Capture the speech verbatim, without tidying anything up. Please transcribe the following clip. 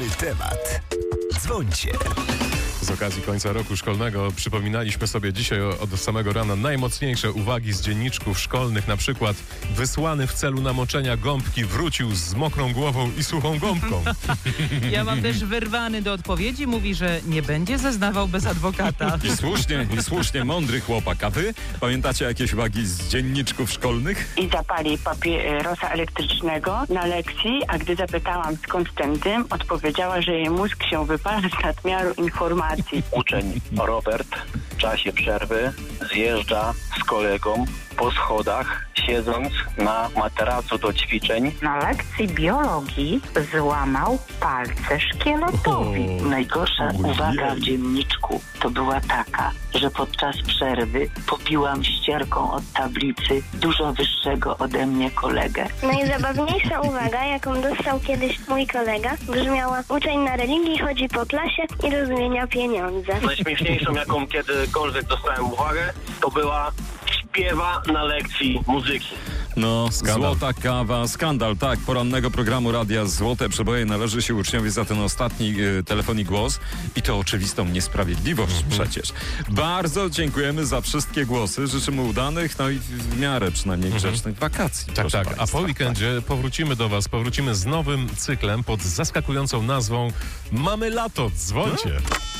Ulubiony temat. Dzwońcie. Z okazji końca roku szkolnego przypominaliśmy sobie dzisiaj od samego rana najmocniejsze uwagi z dzienniczków szkolnych. Na przykład wysłany w celu namoczenia gąbki wrócił z mokrą głową i suchą gąbką. Ja mam też wyrwany do odpowiedzi. Mówi, że nie będzie zeznawał bez adwokata. I słusznie, i słusznie, mądry chłopak. A wy pamiętacie jakieś uwagi z dzienniczków szkolnych? I zapali papierosa elektrycznego na lekcji, a gdy zapytałam skąd ten dym, odpowiedziała, że jej mózg się wypala z nadmiaru informacji. Uczeń Robert w czasie przerwy zjeżdża z kolegą po schodach, siedząc na materacu do ćwiczeń. Na lekcji biologii złamał palce szkieletowi. Najgorsza uwaga w dzienniczku to była taka, że podczas przerwy pobiłam ścierką od tablicy dużo wyższego ode mnie kolegę. Najzabawniejsza uwaga, jaką dostał kiedyś mój kolega, brzmiała: uczeń na religii chodzi po klasie i rozmienia pieniądze. Najśmieszniejszą, jaką kiedykolwiek dostałem uwagę, to była: śpiewa na lekcji muzyki. No, Skandal. złota kawa, skandal, tak. Porannego programu Radia Złote Przeboje należy się uczniowi za ten ostatni y, telefon i głos. I to oczywistą niesprawiedliwość przecież. Bardzo dziękujemy za wszystkie głosy. Życzymy udanych, no i w miarę przynajmniej grzecznych wakacji. Tak, proszę tak. A państwa. po weekendzie powrócimy do was. Powrócimy z nowym cyklem pod zaskakującą nazwą Mamy lato. Dzwońcie.